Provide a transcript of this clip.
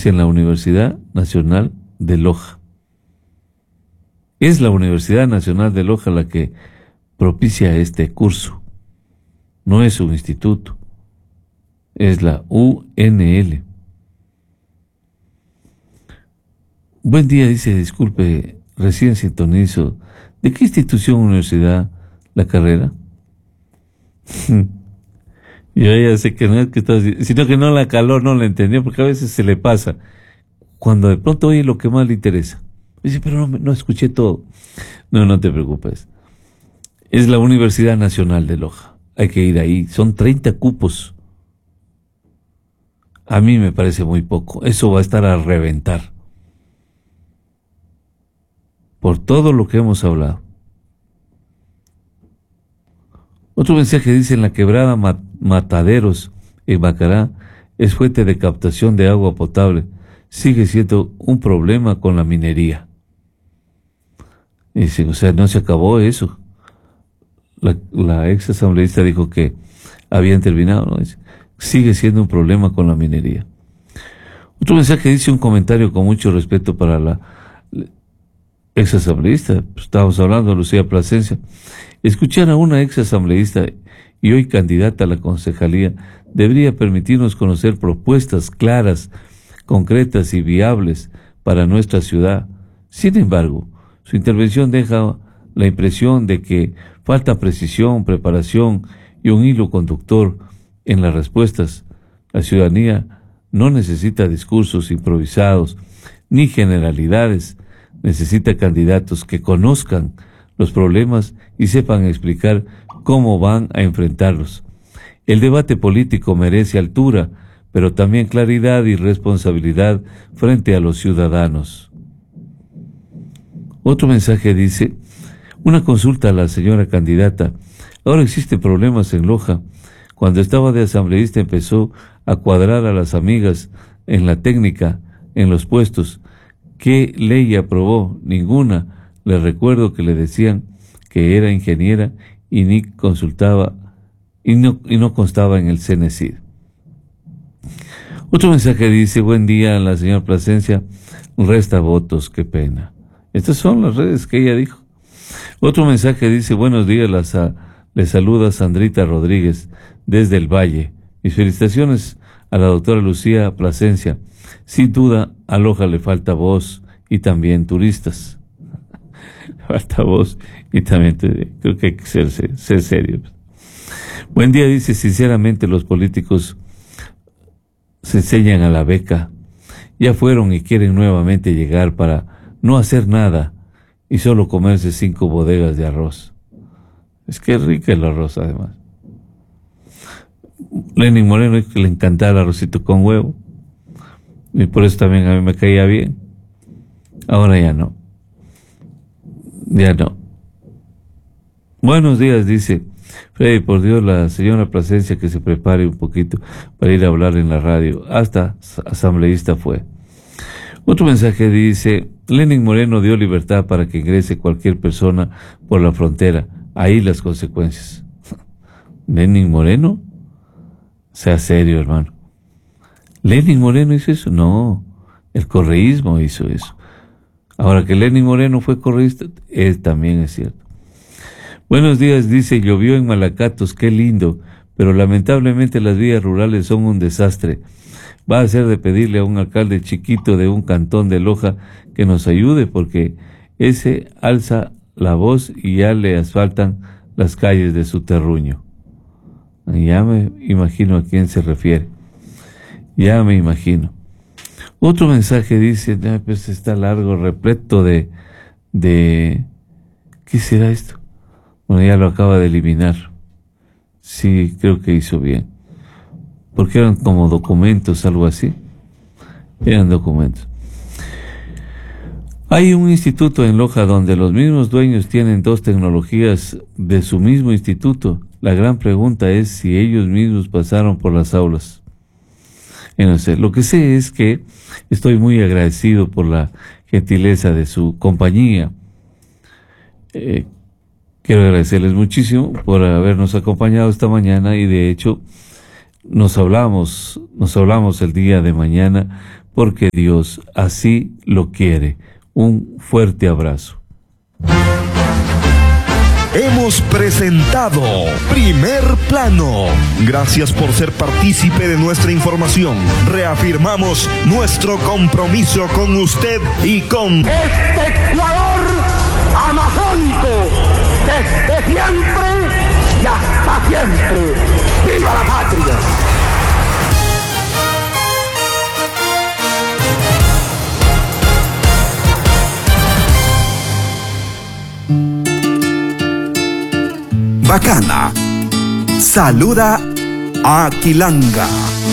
es en la Universidad Nacional de Loja. Es la Universidad Nacional de Loja la que propicia este curso. No es un instituto, es la UNL. Buen día, dice, disculpe, recién sintonizo. ¿De qué institución, universidad, la carrera? Yo ya sé que no es que estás, sino que no la caló, no la entendió, porque a veces se le pasa. Cuando de pronto oye lo que más le interesa. Dice, pero no escuché todo. No te preocupes. Es la Universidad Nacional de Loja. Hay que ir ahí. Son 30 cupos. A mí me parece muy poco. Eso va a estar a reventar. Por todo lo que hemos hablado. Otro mensaje dice, en la quebrada Mataderos, en Macará, es fuente de captación de agua potable. Sigue siendo un problema con la minería. Dice, o sea, no se acabó eso. La ex asambleísta dijo que habían terminado, ¿no? Dice, sigue siendo un problema con la minería. Otro mensaje dice, un comentario con mucho respeto para la ex asambleísta. Estábamos hablando de Lucía Plasencia. Escuchar a una ex asambleísta y hoy candidata a la concejalía debería permitirnos conocer propuestas claras, concretas y viables para nuestra ciudad. Sin embargo, su intervención deja la impresión de que falta precisión, preparación y un hilo conductor en las respuestas. La ciudadanía no necesita discursos improvisados ni generalidades, necesita candidatos que conozcan los problemas y sepan explicar cómo van a enfrentarlos. El debate político merece altura, pero también claridad y responsabilidad frente a los ciudadanos. Otro mensaje dice, una consulta a la señora candidata. Ahora existen problemas en Loja. Cuando estaba de asambleísta empezó a cuadrar a las amigas en la técnica, en los puestos. ¿Qué ley aprobó? Ninguna. Le recuerdo que le decían que era ingeniera y ni consultaba y no constaba en el CENESID. Otro mensaje dice, buen día a la señora Plasencia, resta votos, qué pena. Estas son las redes que ella dijo. Otro mensaje dice, buenos días, le saluda Sandrita Rodríguez desde el Valle. Mis felicitaciones a la doctora Lucía Plasencia. Sin duda, a Loja le falta voz y también turistas. Falta voz y también creo que hay que ser serios. Buen día, dice, sinceramente los políticos se enseñan a la beca. Ya fueron y quieren nuevamente llegar para no hacer nada y solo comerse 5 bodegas de arroz. Es que es rica el arroz, además. Lenin Moreno, que le encantaba el arrocito con huevo. Y por eso también a mí me caía bien. Ahora ya no. Ya no. Buenos días, dice Freddy, por Dios, la señora Plasencia que se prepare un poquito para ir a hablar en la radio. Hasta asambleísta fue. Otro mensaje dice, Lenin Moreno dio libertad para que ingrese cualquier persona por la frontera. Ahí las consecuencias. ¿Lenin Moreno? Sea serio, hermano. ¿Lenin Moreno hizo eso? No, el correísmo hizo eso. Ahora que Lenin Moreno fue correísta, también es cierto. Buenos días, dice, llovió en Malacatos, qué lindo, pero lamentablemente las vías rurales son un desastre. Va a ser de pedirle a un alcalde chiquito de un cantón de Loja que nos ayude, porque ese alza la voz y ya le asfaltan las calles de su terruño. Ya me imagino a quién se refiere. Ya me imagino. Otro mensaje dice, pues está largo, repleto de ¿qué será esto? Bueno, ya lo acaba de eliminar. Sí, creo que hizo bien. Porque eran como documentos, algo así. Eran documentos. Hay un instituto en Loja donde los mismos dueños tienen 2 tecnologías de su mismo instituto. La gran pregunta es si ellos mismos pasaron por las aulas. No sé. Lo que sé es que estoy muy agradecido por la gentileza de su compañía. Quiero agradecerles muchísimo por habernos acompañado esta mañana y de hecho nos hablamos el día de mañana porque Dios así lo quiere. Un fuerte abrazo. Hemos presentado Primer Plano. Gracias por ser partícipe de nuestra información. Reafirmamos nuestro compromiso con usted y con este Ecuador amazónico, desde siempre y hasta siempre. ¡Viva la patria! Bacana. Saluda a Quilanga.